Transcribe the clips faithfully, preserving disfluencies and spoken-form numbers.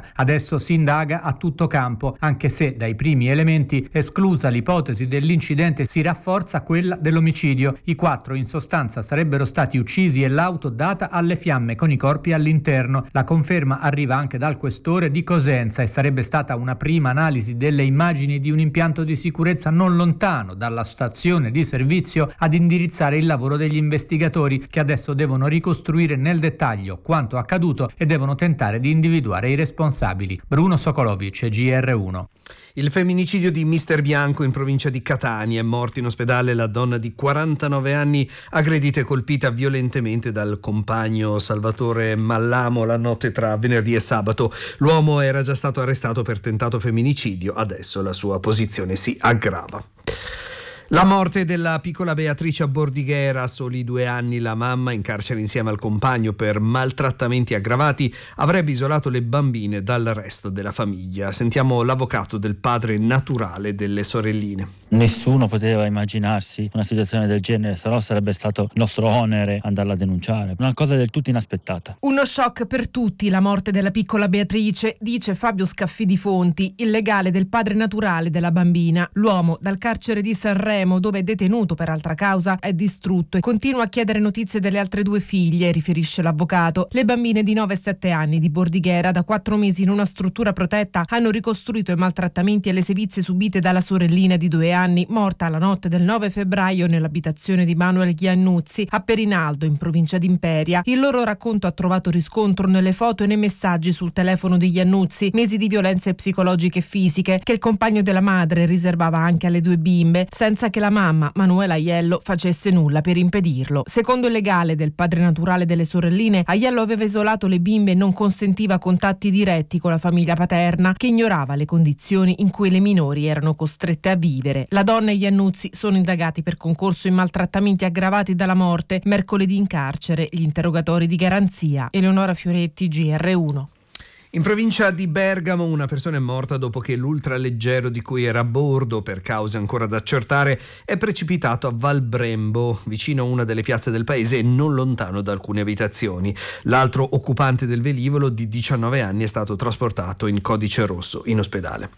Adesso si indaga a tutto campo, anche se dai primi elementi, esclusa l'ipotesi dell'incidente, si rafforza quella dell'omicidio. I quattro in sostanza sarebbero stati uccisi e l'auto data alle fiamme con i corpi all'interno. La conferma arriva anche dal questore di Cosenza e sarebbe stata una prima analisi delle immagini di un impianto di sicurezza non lontano dalla stazione di servizio ad indirizzare il lavoro degli investigatori, che adesso devono ricostruire nel dettaglio quanto accaduto e devono tentare di individuare i responsabili. Bruno Sokolovic, G R uno. Il femminicidio di Mister Bianco in provincia di Catania. È morta in ospedale la donna di quarantanove anni aggredita e colpita violentemente dal compagno Salvatore Mallamo la notte tra venerdì e sabato. L'uomo era già stato arrestato per tentato femminicidio, adesso la sua posizione si aggrava. La morte della piccola Beatrice a Bordighera, a soli due anni. La mamma, in carcere insieme al compagno per maltrattamenti aggravati, avrebbe isolato le bambine dal resto della famiglia. Sentiamo l'avvocato del padre naturale delle sorelline. Nessuno poteva immaginarsi una situazione del genere, se no sarebbe stato il nostro onere andarla a denunciare. Una cosa del tutto inaspettata. Uno shock per tutti la morte della piccola Beatrice, dice Fabio Scaffidi Fonti, il legale del padre naturale della bambina. L'uomo, dal carcere di Sanremo, dove è detenuto per altra causa, è distrutto e continua a chiedere notizie delle altre due figlie, riferisce l'avvocato. Le bambine di nove e sette anni di Bordighera, da quattro mesi in una struttura protetta, hanno ricostruito i maltrattamenti e le sevizie subite dalla sorellina di due anni, morta la notte del nove febbraio nell'abitazione di Manuel Giannuzzi a Perinaldo, in provincia di Imperia. Il loro racconto ha trovato riscontro nelle foto e nei messaggi sul telefono di Giannuzzi, mesi di violenze psicologiche e fisiche che il compagno della madre riservava anche alle due bimbe, senza che la mamma, Manuela Aiello, facesse nulla per impedirlo. Secondo il legale del padre naturale delle sorelline, Aiello aveva isolato le bimbe e non consentiva contatti diretti con la famiglia paterna, che ignorava le condizioni in cui le minori erano costrette a vivere. La donna e Giannuzzi sono indagati per concorso in maltrattamenti aggravati dalla morte. Mercoledì in carcere gli interrogatori di garanzia. Eleonora Fioretti, G R uno. In provincia di Bergamo una persona è morta dopo che l'ultraleggero di cui era a bordo, per cause ancora da accertare, è precipitato a Val Brembo, vicino a una delle piazze del paese e non lontano da alcune abitazioni. L'altro occupante del velivolo, di diciannove anni, è stato trasportato in codice rosso in ospedale.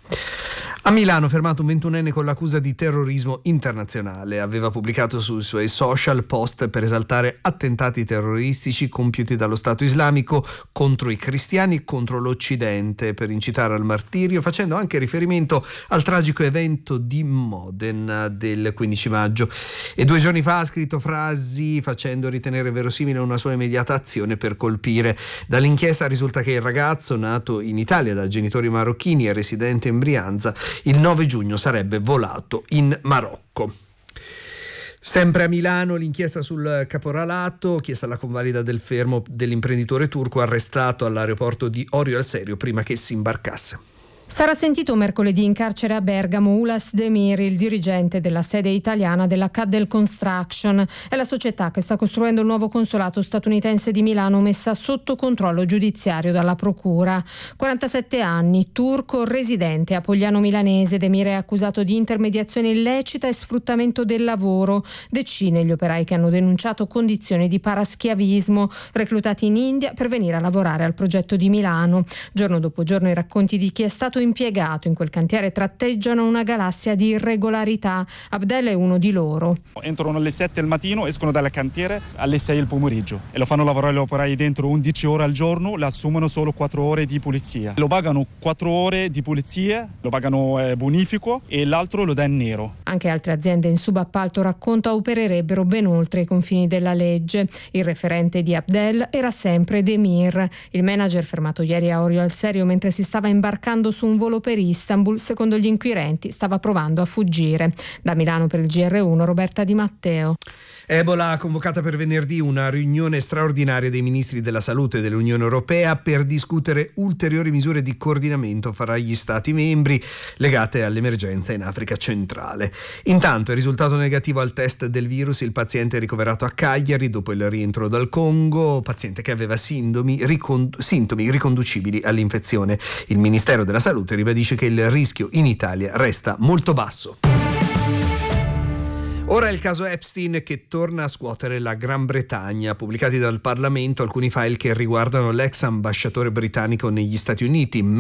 A Milano fermato un ventunenne con l'accusa di terrorismo internazionale. Aveva pubblicato sui suoi social post per esaltare attentati terroristici compiuti dallo Stato Islamico contro i cristiani e contro l'Occidente, per incitare al martirio, facendo anche riferimento al tragico evento di Modena del quindici maggio. E due giorni fa ha scritto frasi facendo ritenere verosimile una sua immediata azione per colpire. Dall'inchiesta risulta che il ragazzo, nato in Italia da genitori marocchini e residente in Brianza, il nove giugno sarebbe volato in Marocco. Sempre a Milano l'inchiesta sul caporalato, chiesta la convalida del fermo dell'imprenditore turco arrestato all'aeroporto di Orio al Serio prima che si imbarcasse. Sarà sentito mercoledì in carcere a Bergamo Ulas Demir, il dirigente della sede italiana della Caddell Construction. È la società che sta costruendo il nuovo consolato statunitense di Milano, messa sotto controllo giudiziario dalla procura. quarantasette anni, turco, residente a Pogliano Milanese. Demir è accusato di intermediazione illecita e sfruttamento del lavoro. Decine gli operai che hanno denunciato condizioni di paraschiavismo, reclutati in India per venire a lavorare al progetto di Milano. Giorno dopo giorno i racconti di chi è stato impiegato in quel cantiere tratteggiano una galassia di irregolarità. Abdel è uno di loro. Entrano alle sette del mattino, escono dal cantiere alle sei del pomeriggio e lo fanno lavorare gli operai dentro undici ore al giorno, le assumono solo quattro ore di pulizia. Lo pagano quattro ore di pulizia, lo pagano eh, bonifico e l'altro lo dà in nero. Anche altre aziende in subappalto, racconta, opererebbero ben oltre i confini della legge. Il referente di Abdel era sempre Demir, il manager fermato ieri a Orio al Serio mentre si stava imbarcando su un volo per Istanbul. Secondo gli inquirenti stava provando a fuggire. Da Milano per il G R uno, Roberta Di Matteo. Ebola ha convocata per venerdì una riunione straordinaria dei ministri della salute dell'Unione Europea per discutere ulteriori misure di coordinamento fra gli Stati membri legate all'emergenza in Africa centrale. Intanto è risultato negativo al test del virus il paziente ricoverato a Cagliari dopo il rientro dal Congo, paziente che aveva sintomi, ricond- sintomi riconducibili all'infezione. Il Ministero della Salute ribadisce che il rischio in Italia resta molto basso. Ora è il caso Epstein che torna a scuotere la Gran Bretagna. Pubblicati dal Parlamento alcuni file che riguardano l'ex ambasciatore britannico negli Stati Uniti,